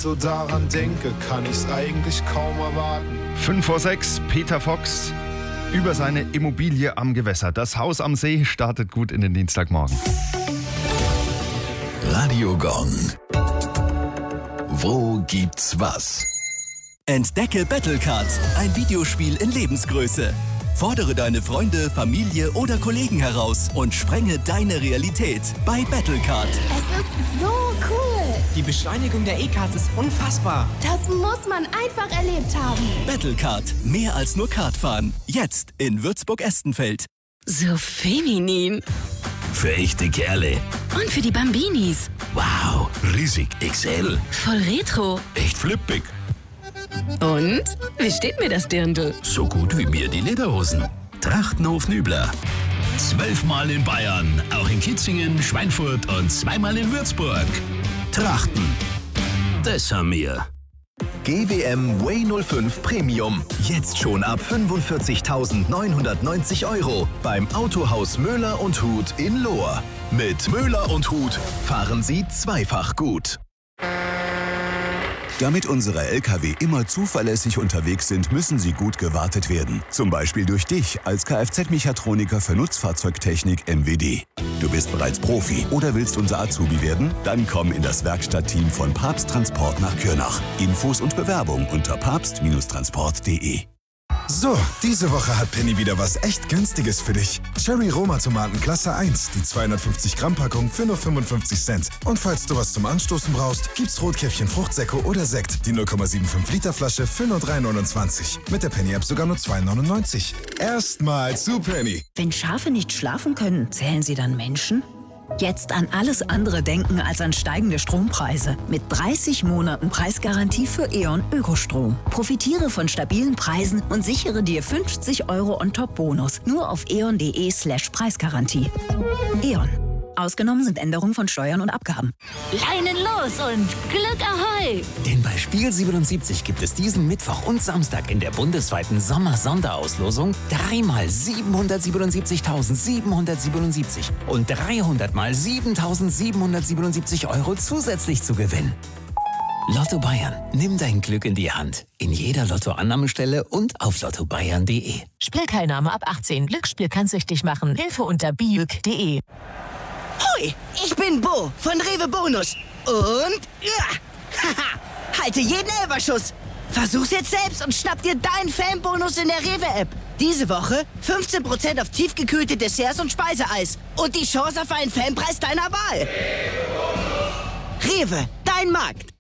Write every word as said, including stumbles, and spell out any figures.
so daran denke, kann ich's eigentlich kaum erwarten. fünf vor sechs, Peter Fox über seine Immobilie am Gewässer. Das Haus am See startet gut in den Dienstagmorgen. Radio Gong. Wo gibt's was? Entdecke Battlecard, ein Videospiel in Lebensgröße. Fordere deine Freunde, Familie oder Kollegen heraus und sprenge deine Realität bei Battlecard. Es ist so cool. Die Beschleunigung der E-Cards ist unfassbar. Das muss man einfach erlebt haben. Battlecard, mehr als nur Kartfahren. Jetzt in Würzburg-Estenfeld. So feminin. Für echte Kerle. Und für die Bambinis. Wow, riesig X L. Voll retro. Echt flippig. Und? Wie steht mir das Dirndl? So gut wie mir die Lederhosen. Trachtenhof Nübler. Zwölfmal in Bayern, auch in Kitzingen, Schweinfurt und zweimal in Würzburg. Trachten. Das haben wir. G W M Way null fünf Premium. Jetzt schon ab fünfundvierzigtausendneunhundertneunzig Euro beim Autohaus Möller und Huth in Lohr. Mit Möller und Huth fahren Sie zweifach gut. Damit unsere L K W immer zuverlässig unterwegs sind, müssen sie gut gewartet werden. Zum Beispiel durch dich als Kfz-Mechatroniker für Nutzfahrzeugtechnik M W D. Du bist bereits Profi oder willst unser Azubi werden? Dann komm in das Werkstattteam von Papst Transport nach Kürnach. Infos und Bewerbung unter papst transport punkt de. So, diese Woche hat Penny wieder was echt Günstiges für dich. Cherry Roma Tomaten Klasse eins, die zweihundertfünfzig Gramm Packung für nur fünfundfünfzig Cent. Und falls du was zum Anstoßen brauchst, gibt's Rotkäppchen Fruchtsäcko oder Sekt, die null Komma fünfundsiebzig Liter Flasche für nur drei neunundzwanzig. Mit der Penny App sogar nur zwei neunundneunzig. Erstmal zu Penny. Wenn Schafe nicht schlafen können, zählen sie dann Menschen? Jetzt an alles andere denken als an steigende Strompreise. Mit dreißig Monaten Preisgarantie für E.ON Ökostrom. Profitiere von stabilen Preisen und sichere dir fünfzig Euro on-top-Bonus. Nur auf eon.de slash Preisgarantie. E.ON. Ausgenommen sind Änderungen von Steuern und Abgaben. Leinen los und Glück ahoi! Denn bei Spiel siebenundsiebzig gibt es diesen Mittwoch und Samstag in der bundesweiten Sommer-Sonderauslosung dreimal siebenhundertsiebenundsiebzigtausendsiebenhundertsiebenundsiebzig und dreihundert mal siebentausendsiebenhundertsiebenundsiebzig Euro zusätzlich zu gewinnen. Lotto Bayern. Nimm dein Glück in die Hand. In jeder Lottoannahmestelle und auf lotto bayern punkt de. Spielteilnahme ab achtzehn. Glücksspiel kann süchtig machen. Hilfe unter biüg punkt de. Hoi, ich bin Bo von Rewe Bonus. Und ja, haha, halte jeden Elberschuss. Versuch's jetzt selbst und schnapp dir deinen Fanbonus in der Rewe-App. Diese Woche fünfzehn Prozent auf tiefgekühlte Desserts und Speiseeis. Und die Chance auf einen Fanpreis deiner Wahl. Rewe, dein Markt.